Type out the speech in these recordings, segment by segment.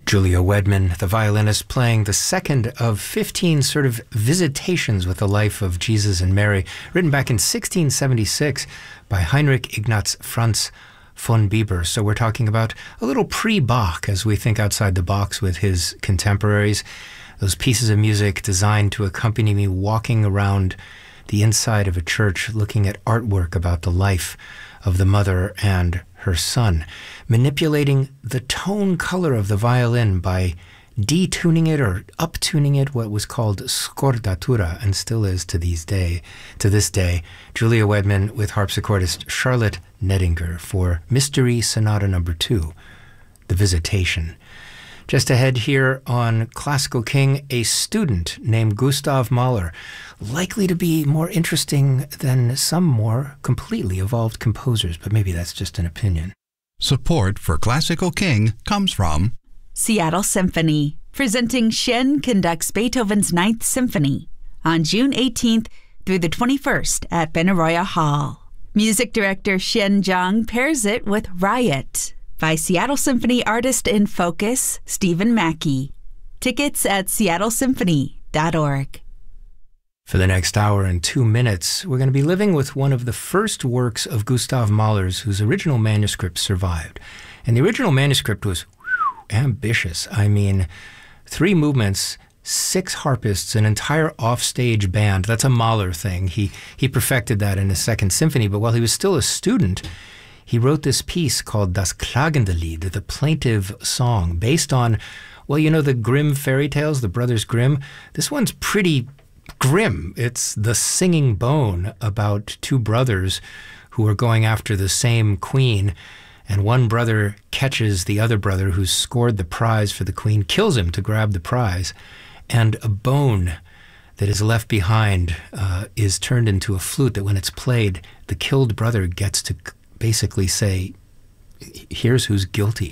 Julia Wedman, the violinist, playing the second of 15 sort of visitations with the life of Jesus and Mary, written back in 1676 by Heinrich Ignaz Franz von Bieber. So we're talking about a little pre-Bach as we think outside the box with his contemporaries. Those pieces of music designed to accompany me walking around the inside of a church looking at artwork about the life of the mother and her son, manipulating the tone color of the violin by detuning it or uptuning it, what was called scordatura and still is to this day. Julia Wedman with harpsichordist Charlotte Nedinger for Mystery Sonata No. 2, The Visitation. Just ahead here on Classical King, a student named Gustav Mahler, likely to be more interesting than some more completely evolved composers, but maybe that's just an opinion. Support for Classical King comes from Seattle Symphony, presenting Shen conducts Beethoven's Ninth Symphony on June 18th through the 21st at Benaroya Hall. Music director Shen Zhang pairs it with Riot by Seattle Symphony artist in focus Stephen Mackey. Tickets at seattlesymphony.org. For the next hour and 2 minutes, we're going to be living with one of the first works of Gustav Mahler's whose original manuscript survived. And the original manuscript was ambitious. I mean, 3 movements, 6 harpists, an entire offstage band. That's a Mahler thing. He perfected that in his Second Symphony, but while he was still a student, he wrote this piece called Das Klagende Lied, the plaintive song, based on, well, you know, the Grimm fairy tales, the Brothers Grimm. This one's pretty grim. It's the singing bone about 2 brothers who are going after the same queen, and one brother catches the other brother who's scored the prize for the queen, kills him to grab the prize, and a bone that is left behind is turned into a flute that when it's played, the killed brother gets to basically say, here's who's guilty.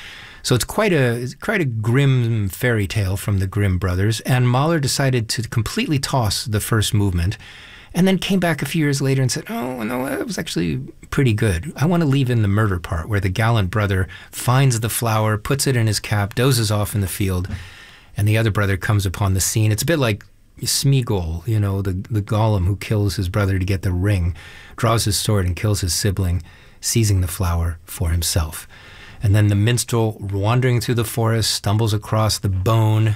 So it's quite a grim fairy tale from the Grimm brothers, and Mahler decided to completely toss the first movement and then came back a few years later and said, oh, no, that was actually pretty good. I want to leave in the murder part where the gallant brother finds the flower, puts it in his cap, dozes off in the field, and the other brother comes upon the scene. It's a bit like Smeagol, you know, the golem who kills his brother to get the ring, draws his sword and kills his sibling, seizing the flower for himself. And then the minstrel, wandering through the forest, stumbles across the bone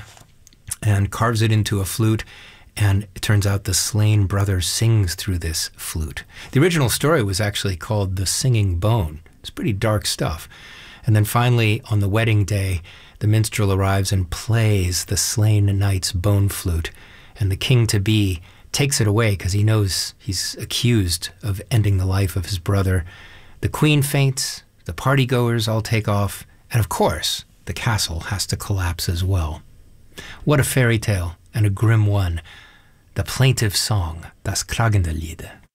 and carves it into a flute, and it turns out the slain brother sings through this flute. The original story was actually called The Singing Bone. It's pretty dark stuff. And then finally, on the wedding day, the minstrel arrives and plays the slain knight's bone flute, and the king-to-be takes it away because he knows he's accused of ending the life of his brother. The queen faints, the partygoers all take off, and of course, the castle has to collapse as well. What a fairy tale, and a grim one. The plaintive song, Das Klagende Lied.